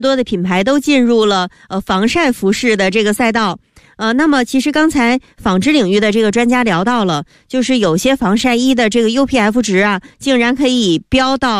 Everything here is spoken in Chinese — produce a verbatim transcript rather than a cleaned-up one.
多的品牌都进入了呃防晒服饰的这个赛道。呃，那么其实刚才纺织领域的这个专家聊到了，就是有些防晒衣的这个 U P F 值啊，竟然可以飙到